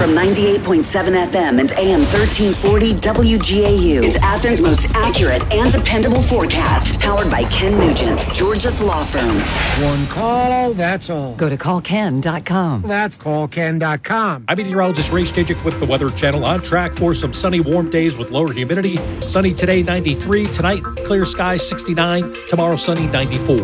From 98.7 FM and AM 1340 WGAU, it's Athens' most accurate and dependable forecast. Powered by Ken Nugent, Georgia's law firm. One call, that's all. Go to callken.com. That's callken.com. I'm meteorologist Ray Stajic with the Weather Channel, on track for some sunny, warm days with lower humidity. Sunny today, 93. Tonight, clear skies, 69. Tomorrow, sunny, 94.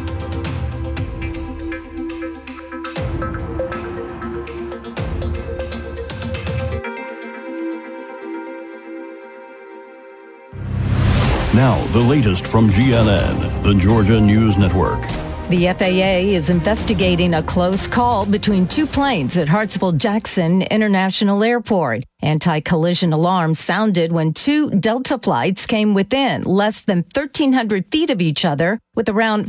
Now, the latest from GNN, the Georgia News Network. The FAA is investigating a close call between two planes at Hartsfield-Jackson International Airport. Anti-collision alarms sounded when two Delta flights came within less than 1,300 feet of each other, with around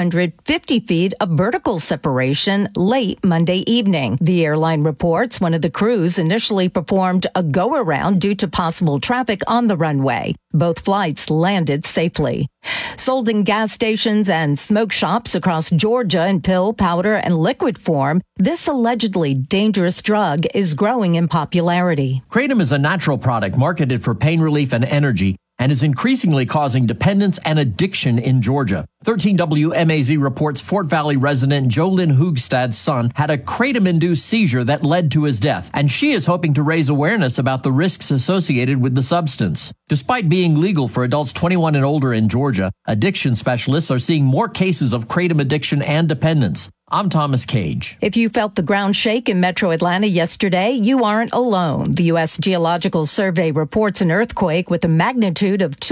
550 feet of vertical separation late Monday evening. The airline reports one of the crews initially performed a go-around due to possible traffic on the runway. Both flights landed safely. Sold in gas stations and smoke shops across Georgia in pill, powder, and liquid form, this allegedly dangerous drug is growing in popularity. Kratom is a natural product marketed for pain relief and energy and is increasingly causing dependence and addiction in Georgia. 13 WMAZ reports Fort Valley resident Jolyn Hoogstad's son had a kratom-induced seizure that led to his death, and she is hoping to raise awareness about the risks associated with the substance. Despite being legal for adults 21 and older in Georgia, addiction specialists are seeing more cases of kratom addiction and dependence. I'm Thomas Cage. If you felt the ground shake in metro Atlanta yesterday, you aren't alone. The U.S. Geological Survey reports an earthquake with a magnitude of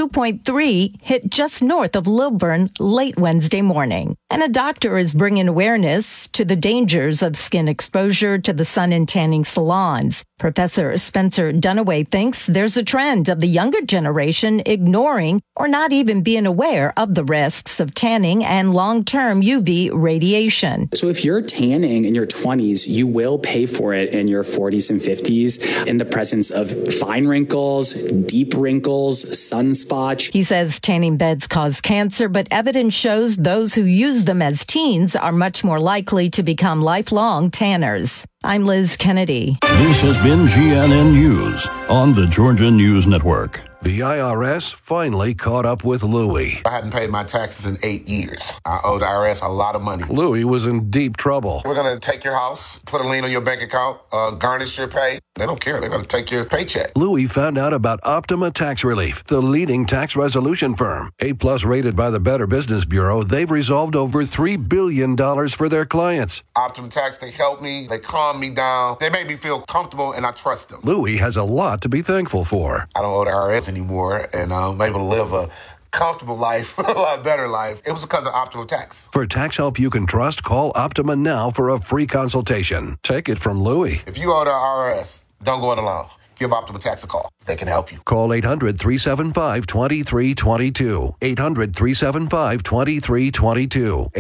2.3 hit just north of Lilburn late Wednesday morning. And a doctor is bringing awareness to the dangers of skin exposure to the sun in tanning salons. Professor Spencer Dunaway thinks there's a trend of the younger generation ignoring or not even being aware of the risks of tanning and long-term UV radiation. So if you're tanning in your 20s, you will pay for it in your 40s and 50s in the presence of fine wrinkles, deep wrinkles, sunspots. He says tanning beds cause cancer, but evidence shows those who use them as teens are much more likely to become lifelong tanners. I'm Liz Kennedy. This has been GNN News on the Georgia News Network. The IRS finally caught up with Louie. I hadn't paid my taxes in 8 years. I owe the IRS a lot of money. Louie was in deep trouble. We're going to take your house, put a lien on your bank account, garnish your pay. They don't care. They're going to take your paycheck. Louie found out about Optima Tax Relief, the leading tax resolution firm. A-plus rated by the Better Business Bureau, they've resolved over $3 billion for their clients. Optima Tax, they helped me. They calmed me down. They made me feel comfortable, and I trust them. Louie has a lot to be thankful for. I don't owe the IRS anymore, and I'm able to live a comfortable life, a lot better life. It was because of Optima Tax. For tax help you can trust, call Optima now for a free consultation. Take it from Louie. If you owe the IRS, don't go it alone. Give Optima Tax a call. They can help you. Call 800-375-2322. 800-375-2322.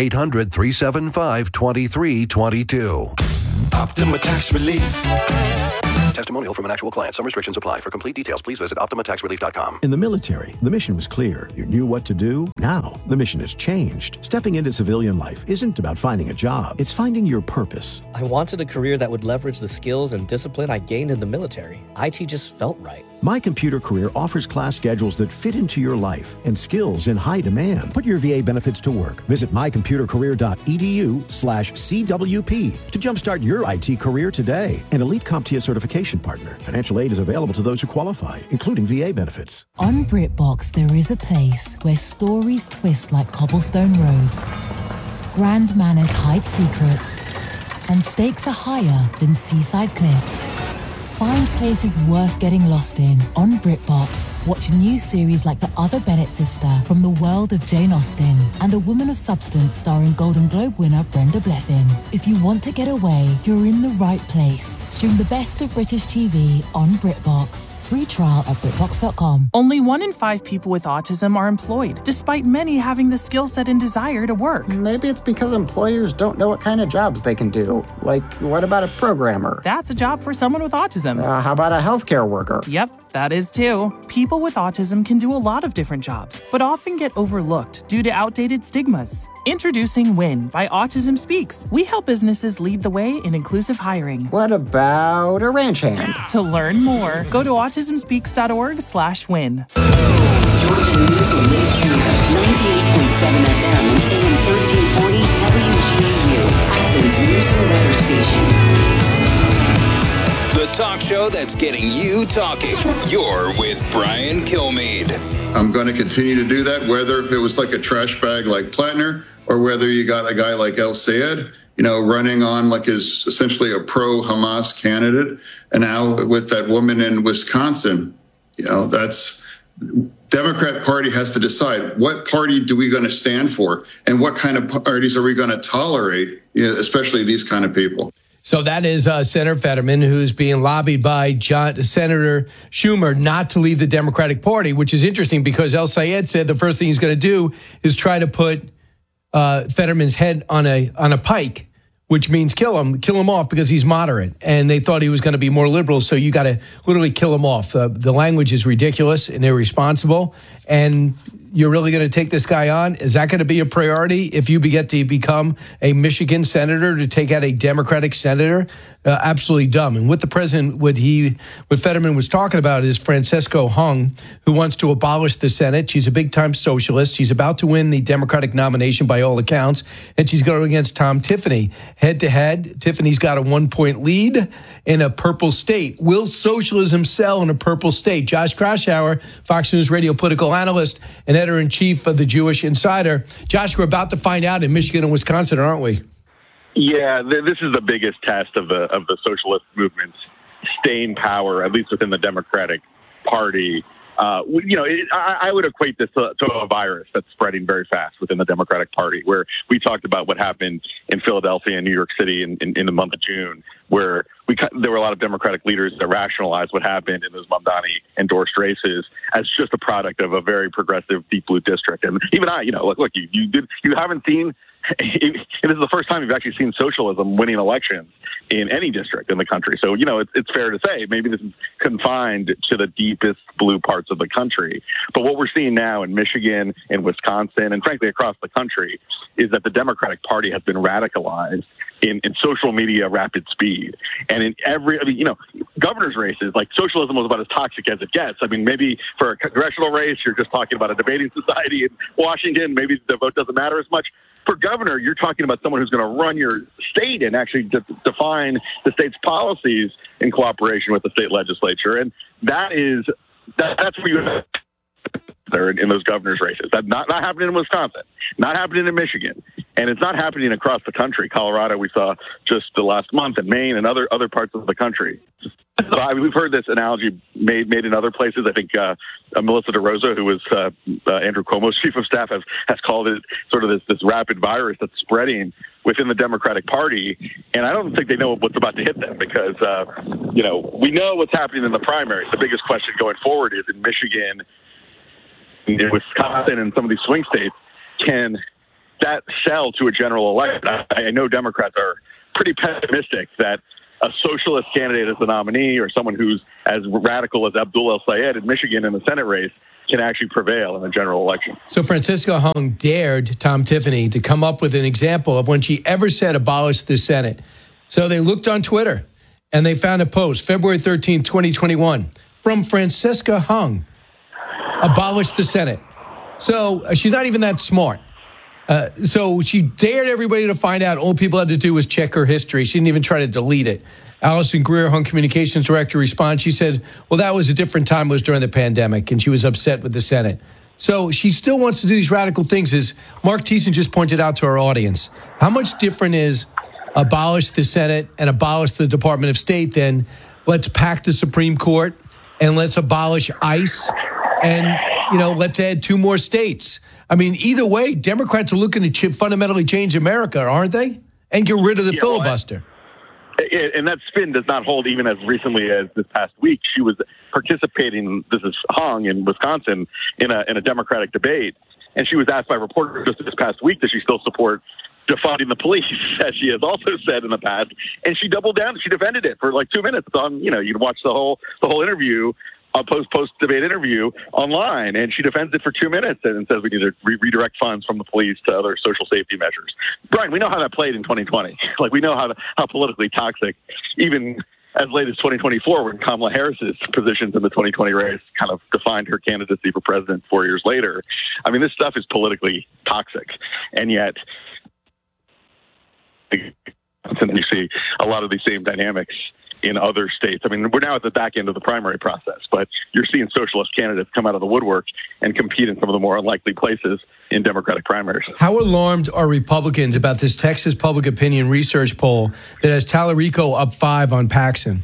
800-375-2322. Optima Tax Relief. Testimonial from an actual client. Some restrictions apply. For complete details, please visit OptimaTaxRelief.com. In the military, the mission was clear. You knew what to do. Now, the mission has changed. Stepping into civilian life isn't about finding a job. It's finding your purpose. I wanted a career that would leverage the skills and discipline I gained in the military. IT just felt right. My Computer Career offers class schedules that fit into your life and skills in high demand. Put your VA benefits to work. Visit mycomputercareer.edu/CWP to jumpstart your IT career today. An elite CompTIA certification partner. Financial aid is available to those who qualify, including VA benefits. On BritBox, there is a place where stories twist like cobblestone roads, grand manners hide secrets, and stakes are higher than seaside cliffs. Find places worth getting lost in on BritBox. Watch new series like The Other Bennett Sister from the world of Jane Austen and A Woman of Substance starring Golden Globe winner Brenda Blethyn. If you want to get away, you're in the right place. Stream the best of British TV on BritBox. Free trial at BritBox.com. Only 1 in 5 people with autism are employed, despite many having the skill set and desire to work. Maybe it's because employers don't know what kind of jobs they can do. Like, what about a programmer? That's a job for someone with autism. autism. How about a healthcare worker? Yep, that is too. People with autism can do a lot of different jobs, but often get overlooked due to outdated stigmas. Introducing WIN by Autism Speaks. We help businesses lead the way in inclusive hiring. What about a ranch hand? To learn more, go to autismspeaks.org/win. Georgia News lives here. 98.7 FM and AM 1340 WGAU. Athens News and Weather Station. The talk show that's getting you talking. You're with Brian Kilmeade. I'm going to continue to do that, whether if it was like a trash bag like Plattner or whether you got a guy like El Sayed, running on like is essentially a pro-Hamas candidate. And now with that woman in Wisconsin, that's Democrat Party has to decide what party do we going to stand for and what kind of parties are we going to tolerate, especially these kind of people. So that is Senator Fetterman, who's being lobbied by Senator Schumer not to leave the Democratic Party, which is interesting because El Sayed said the first thing he's going to do is try to put Fetterman's head on a pike, which means kill him off because he's moderate. And they thought he was going to be more liberal, so you got to literally kill him off. The language is ridiculous and irresponsible. And you're really going to take this guy on? Is that going to be a priority if you get to become a Michigan senator to take out a Democratic senator? Absolutely dumb. And what the president, what Fetterman was talking about is Francisco Hung, who wants to abolish the Senate. She's a big-time socialist. She's about to win the Democratic nomination by all accounts, and she's going against Tom Tiffany. Head-to-head, Tiffany's got a 1-point lead in a purple state. Will socialism sell in a purple state? Josh Kraushaar, Fox News radio political analyst and editor-in-chief of the Jewish Insider. Josh, we're about to find out in Michigan and Wisconsin, aren't we? Yeah, this is the biggest test of the socialist movement's staying power, at least within the Democratic Party. I would equate this to a virus that's spreading very fast within the Democratic Party, where we talked about what happened in Philadelphia and New York City in the month of June, where there were a lot of Democratic leaders that rationalized what happened in those Mamdani-endorsed races as just a product of a very progressive deep blue district. And even look, you haven't seen. It is the first time you've actually seen socialism winning elections in any district in the country. So, it's fair to say maybe this is confined to the deepest blue parts of the country. But what we're seeing now in Michigan, in Wisconsin, and frankly across the country is that the Democratic Party has been radicalized in social media rapid speed. And in governor's races, like socialism was about as toxic as it gets. I mean, maybe for a congressional race, you're just talking about a debating society in Washington. Maybe the vote doesn't matter as much. For governor, you're talking about someone who's going to run your state and actually define the state's policies in cooperation with the state legislature. And that's where you have there in those governor's races. That's not happening in Wisconsin, not happening in Michigan, and it's not happening across the country. Colorado, we saw just the last month, and Maine and other parts of the country. We've heard this analogy made in other places. I think Melissa DeRosa, who was Andrew Cuomo's chief of staff, has called it sort of this rapid virus that's spreading within the Democratic Party. And I don't think they know what's about to hit them because, we know what's happening in the primaries. The biggest question going forward is in Michigan, in Wisconsin, and some of these swing states, can that sell to a general election? I know Democrats are pretty pessimistic that a socialist candidate as the nominee or someone who's as radical as Abdul El Sayed in Michigan in the Senate race can actually prevail in the general election. So Francisco Hung dared Tom Tiffany to come up with an example of when she ever said abolish the Senate. So they looked on Twitter and they found a post, February 13, 2021, from Francisco Hung, abolish the Senate. So she's not even that smart. So she dared everybody to find out. All people had to do was check her history. She didn't even try to delete it. Allison Greer, Hung Communications Director, responds. She said, well, that was a different time. It was during the pandemic, and she was upset with the Senate. So she still wants to do these radical things, as Mark Thiessen just pointed out to our audience. How much different is abolish the Senate and abolish the Department of State than let's pack the Supreme Court and let's abolish ICE and, let's add 2 more states? I mean, either way, Democrats are looking to fundamentally change America, aren't they? And get rid of the filibuster. And that spin does not hold even as recently as this past week. She was participating, this is Hung in Wisconsin, in a Democratic debate. And she was asked by reporters just this past week, does she still support defunding the police, as she has also said in the past. And she doubled down. She defended it for like 2 minutes. On, you'd watch the whole interview, post-debate interview online, and she defends it for 2 minutes and says we need to redirect funds from the police to other social safety measures. Brian, we know how that played in 2020. Like, we know how politically toxic, even as late as 2024, when Kamala Harris's positions in the 2020 race kind of defined her candidacy for president 4 years later. I mean, this stuff is politically toxic, and yet you see a lot of these same dynamics in other states. I mean, we're now at the back end of the primary process, but you're seeing socialist candidates come out of the woodwork and compete in some of the more unlikely places in Democratic primaries. How alarmed are Republicans about this Texas Public Opinion Research poll that has Tallarico up 5 on Paxton?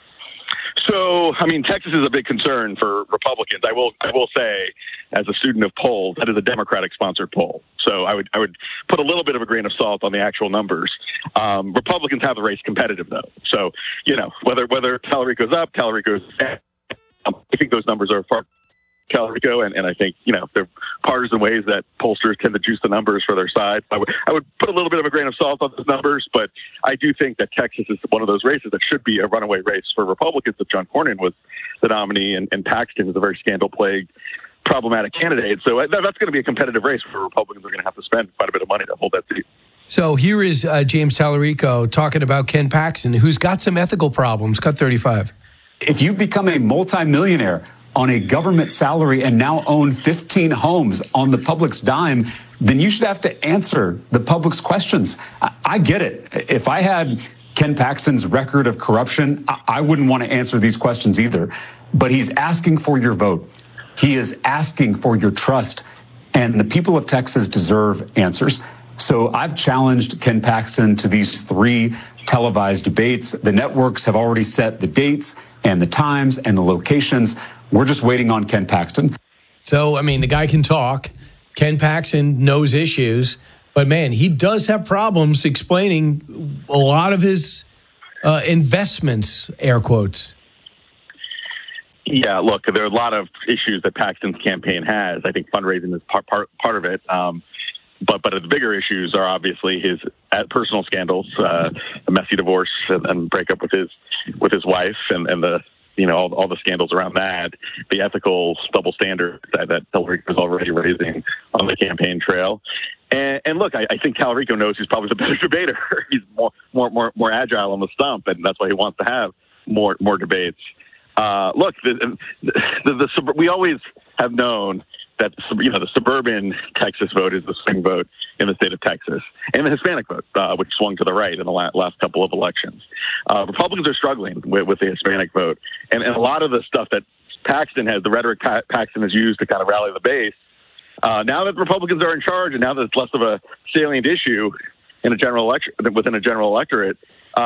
So, I mean, Texas is a big concern for Republicans. I will say, as a student of polls, that is a Democratic-sponsored poll. So I would put a little bit of a grain of salt on the actual numbers. Republicans have the race competitive, though. So, whether Tallarico's up, Tallarico's down, I think those numbers are far Tallarico, and I think, there are partisan ways that pollsters tend to juice the numbers for their side. I would put a little bit of a grain of salt on those numbers, but I do think that Texas is one of those races that should be a runaway race for Republicans if John Cornyn was the nominee and Paxton is a very scandal-plagued, problematic candidate. So that's going to be a competitive race where Republicans are going to have to spend quite a bit of money to hold that seat. So here is James Tallarico talking about Ken Paxton, who's got some ethical problems. Cut 35. If you become a multimillionaire on a government salary and now own 15 homes on the public's dime, then you should have to answer the public's questions. I get it. If I had Ken Paxton's record of corruption, I wouldn't want to answer these questions either. But he's asking for your vote. He is asking for your trust. And the people of Texas deserve answers. So I've challenged Ken Paxton to these 3 televised debates. The networks have already set the dates and the times and the locations. We're just waiting on Ken Paxton. So, I mean, the guy can talk. Ken Paxton knows issues. But, man, he does have problems explaining a lot of his investments, air quotes. Yeah, look, there are a lot of issues that Paxton's campaign has. I think fundraising is part of it. But the bigger issues are obviously his personal scandals, the messy divorce and breakup with his wife, and the all the scandals around that, the ethical double standard that Tallarico is already raising on the campaign trail. And look, I think Tallarico knows he's probably the better debater. He's more agile on the stump, and that's why he wants to have more debates. Look, we always have known that the suburban Texas vote is the swing vote in the state of Texas, and the Hispanic vote, which swung to the right in the last couple of elections. Republicans are struggling with the Hispanic vote, and a lot of the stuff that Paxton has, the rhetoric Paxton has used to kind of rally the base. Now that Republicans are in charge, and now that it's less of a salient issue in a general election within a general electorate,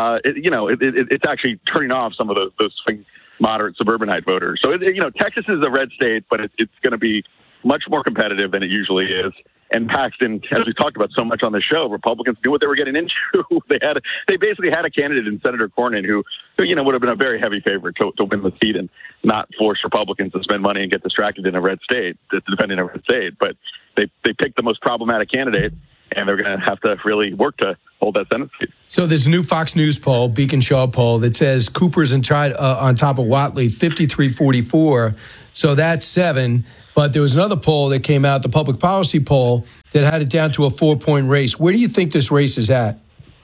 it's actually turning off some of those swing moderate suburbanite voters. So Texas is a red state, but it's going to be much more competitive than it usually is. And Paxton, as we talked about so much on the show, Republicans knew what they were getting into. They basically had a candidate in Senator Cornyn who would have been a very heavy favorite to win the seat and not force Republicans to spend money and get distracted in a red state, defending a red state. But they picked the most problematic candidate, and they're going to have to really work to hold that Senate seat. So there's a new Fox News poll, Beacon Shaw poll, that says Cooper's on top of Whatley, 53-44. So that's 7. But there was another poll that came out, the public policy poll, that had it down to a 4-point race. Where do you think this race is at?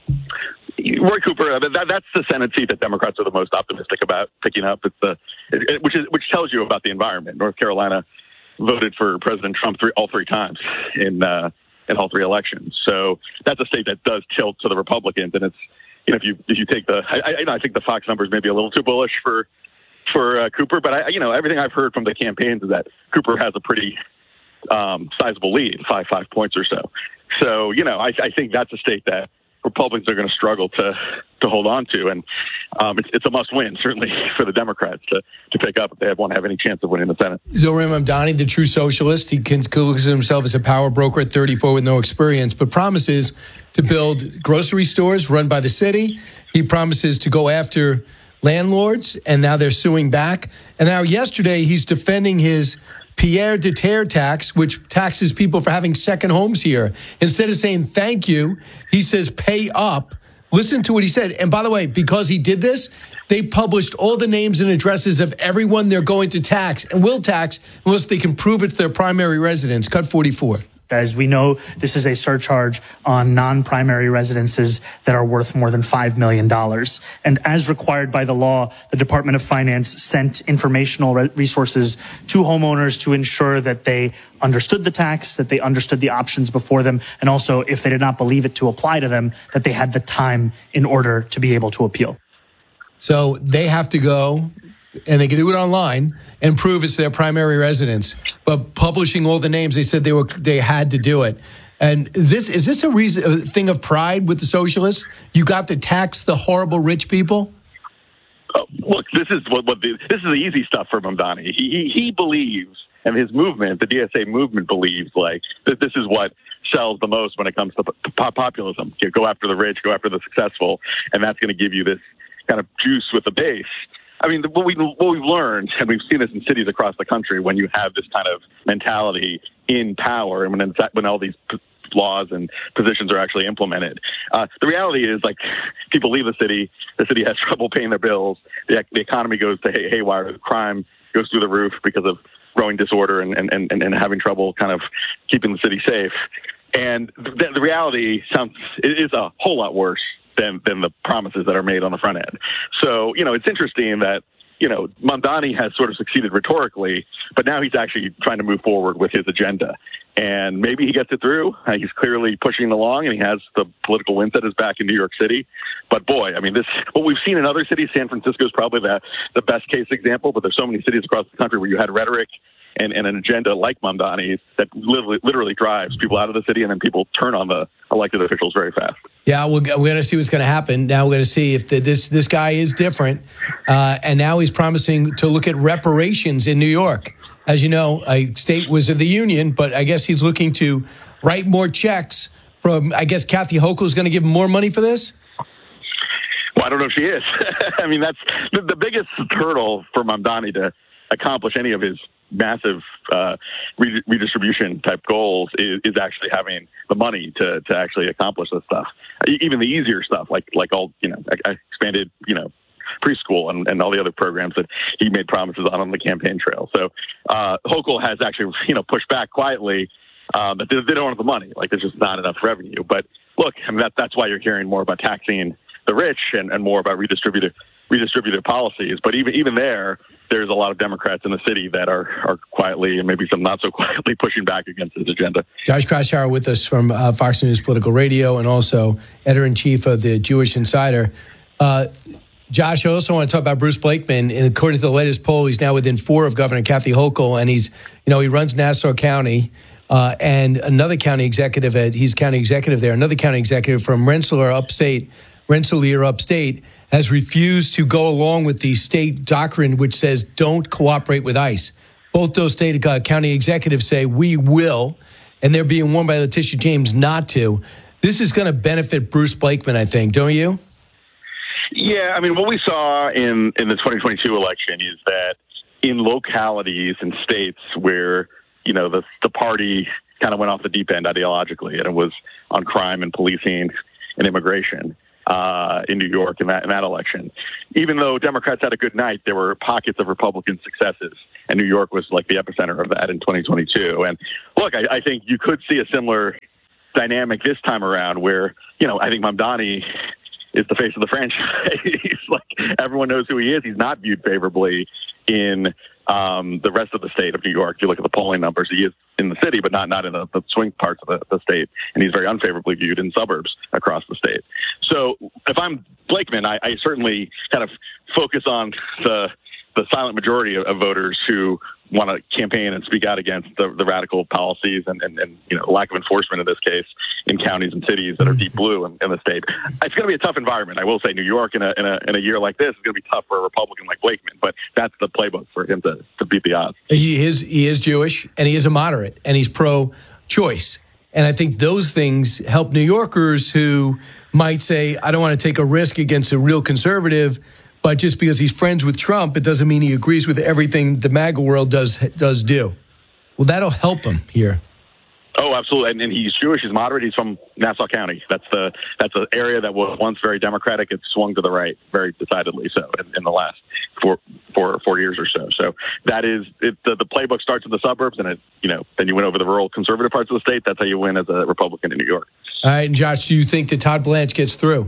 Roy Cooper, that's the Senate seat that Democrats are the most optimistic about picking up. Which tells you about the environment. North Carolina voted for President Trump all three times in all 3 elections. So that's a state that does tilt to the Republicans. And it's, if you take I think the Fox numbers may be a little too bullish for Cooper, but everything I've heard from the campaigns is that Cooper has a pretty sizable lead, 5 points or so. So, I think that's a state that Republicans are going to struggle to hold on to. And it's a must-win, certainly, for the Democrats to pick up if they want to have any chance of winning the Senate. Zohran Mamdani, the true socialist, he concludes himself as a power broker at 34 with no experience, but promises to build grocery stores run by the city. He promises to go after landlords, and now they're suing back. And now yesterday he's defending his Pierre de Terre tax, which taxes people for having second homes here. Instead of saying thank you, he says pay up. Listen to what he said. And by the way, because he did this, they published all the names and addresses of everyone they're going to tax and will tax unless they can prove it's their primary residence. Cut 44. As we know, this is a surcharge on non-primary residences that are worth more than $5 million. And as required by the law, the Department of Finance sent informational resources to homeowners to ensure that they understood the tax, that they understood the options before them, and also, if they did not believe it to apply to them, that they had the time in order to be able to appeal. So they have to go, and they can do it online, and prove it's their primary residence. But publishing all the names, they said they had to do it. And is this a thing of pride with the socialists? You got to tax the horrible rich people? Look, this is this is the easy stuff for Mamdani. He believes, and his movement, the DSA movement, believes like that this is what sells the most when it comes to populism. You go after the rich, go after the successful, and that's going to give you this kind of juice with the base. I mean, what we've learned, and we've seen this in cities across the country, when you have this kind of mentality in power, and when all these laws and positions are actually implemented, the reality is, like, people leave the city has trouble paying their bills, the economy goes to haywire, the crime goes through the roof because of growing disorder and having trouble kind of keeping the city safe. And the reality is a whole lot worse than the promises that are made on the front end. So, it's interesting that, Mamdani has sort of succeeded rhetorically, but now he's actually trying to move forward with his agenda. And maybe he gets it through. He's clearly pushing along, and he has the political wind at his back in New York City. But boy, I mean, what we've seen in other cities, San Francisco is probably the best case example, but there's so many cities across the country where you had rhetoric and an agenda like Mamdani's that literally drives people out of the city, and then people turn on the elected officials very fast. Yeah, we're going to see what's going to happen. Now we're going to see if this guy is different, and now he's promising to look at reparations in New York. As you know, a state was in the union, but I guess he's looking to write more checks from, I guess Kathy Hochul is going to give him more money for this? Well, I don't know if she is. I mean, that's the biggest hurdle for Mamdani to accomplish any of his massive redistribution type goals is actually having the money to actually accomplish this stuff. Even the easier stuff, like all, expanded, preschool and all the other programs that he made promises on the campaign trail. So Hochul has actually, pushed back quietly, but they don't have the money. Like, there's just not enough revenue. But look, I mean, that's why you're hearing more about taxing the rich and more about redistributive policies. But even there's a lot of Democrats in the city that are quietly and maybe some not so quietly pushing back against his agenda. Josh Kraushaar with us from Fox News Political Radio and also editor-in-chief of the Jewish Insider. Josh, I also want to talk about Bruce Blakeman. And according to the latest poll, he's now within 4 of Governor Kathy Hochul, and he's, he runs Nassau County. And another county executive, he's county executive there, another county executive from Rensselaer upstate, has refused to go along with the state doctrine which says don't cooperate with ICE. Both those state county executives say we will, and they're being warned by Letitia James not to. This is going to benefit Bruce Blakeman, I think, don't you? Yeah, I mean, what we saw in the 2022 election is that in localities and states where, the party kind of went off the deep end ideologically, and it was on crime and policing and immigration, in New York in that election. Even though Democrats had a good night, there were pockets of Republican successes, and New York was like the epicenter of that in 2022. And look, I think you could see a similar dynamic this time around where, I think Mamdani is the face of the franchise. He's like, everyone knows who he is. He's not viewed favorably in the rest of the state of New York. If you look at the polling numbers, he is in the city, but not in the swing parts of the state. And he's very unfavorably viewed in suburbs across the state. So if I'm Blakeman, I certainly kind of focus on the silent majority of voters who want to campaign and speak out against the radical policies and lack of enforcement in this case in counties and cities that are deep blue in the state. It's going to be a tough environment. I will say New York in a year like this is going to be tough for a Republican like Blakeman, but that's the playbook for him to beat the odds. He is Jewish, and he is a moderate, and he's pro-choice. And I think those things help New Yorkers who might say, I don't want to take a risk against a real conservative, but just because he's friends with Trump, it doesn't mean he agrees with everything the MAGA world does do. Well, that'll help him here. Oh, absolutely. And he's Jewish. He's moderate. He's from Nassau County. That's an area that was once very Democratic. It's swung to the right very decidedly so in the last four years or so. So that is the playbook starts in the suburbs, and then you win over the rural conservative parts of the state. That's how you win as a Republican in New York. All right, and Josh, do you think that Todd Blanche gets through?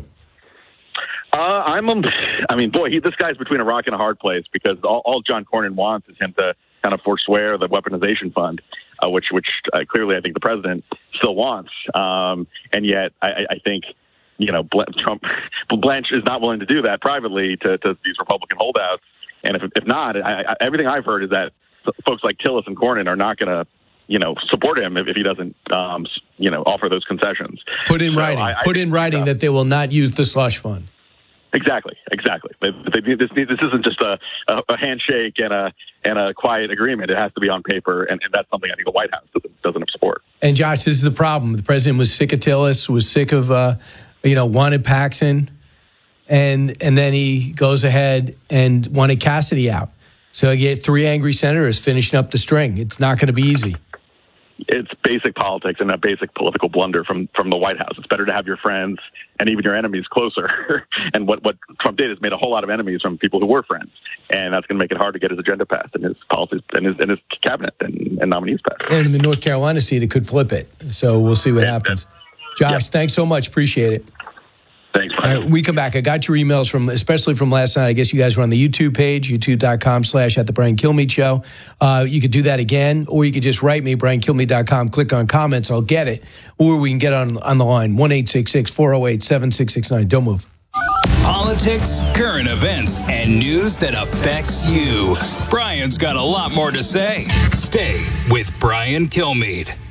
This guy's between a rock and a hard place because all John Cornyn wants is him to kind of forswear the weaponization fund, which clearly I think the president still wants. And yet I think, Blanche is not willing to do that privately to these Republican holdouts. And if not, everything I've heard is that folks like Tillis and Cornyn are not going to, support him if he doesn't, offer those concessions. Put in writing that they will not use the slush fund. Exactly. This isn't just a handshake and a quiet agreement. It has to be on paper, and that's something I think the White House doesn't support. And Josh, this is the problem. The president was sick of Tillis, was sick of wanted Paxson, and then he goes ahead and wanted Cassidy out. So you get 3 angry senators finishing up the string. It's not going to be easy. It's basic politics and a basic political blunder from the White House. It's better to have your friends and even your enemies closer. And what Trump did is made a whole lot of enemies from people who were friends. And that's going to make it hard to get his agenda passed and his policies and his cabinet and nominees passed. And in the North Carolina seat, it could flip it. So we'll see what happens. Josh, thanks so much. Appreciate it. Thanks, Mike. All right, we come back. I got your emails especially from last night. I guess you guys were on the YouTube page, youtube.com/@theBrianKilmeade Show. You could do that again, or you could just write me, BrianKilmeade.com, click on comments, I'll get it. Or we can get on the line, 1-866-408-7669. Don't move. Politics, current events, and news that affects you. Brian's got a lot more to say. Stay with Brian Kilmeade.